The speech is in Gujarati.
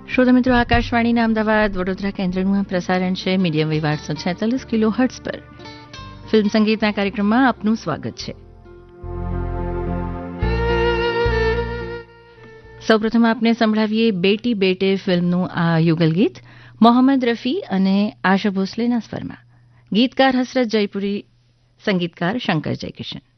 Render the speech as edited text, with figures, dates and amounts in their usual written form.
શ્રોતા મિત્રો, આકાશવાણીના અમદાવાદ વડોદરા કેન્દ્રનું આ પ્રસારણ છે મીડિયમ વેવ 846 કિલો હર્ટ્ઝ પર. ફિલ્મ સંગીતના કાર્યક્રમમાં આપનું સ્વાગત છે. સૌપ્રથમ આપને સંભળાવીએ બેટી બેટે ફિલ્મનું આ યુગલ ગીત મોહમ્મદ રફી અને આશા ભોસલેના સ્વરમાં. ગીતકાર હસરત જયપુરી, સંગીતકાર શંકર જયકિશન.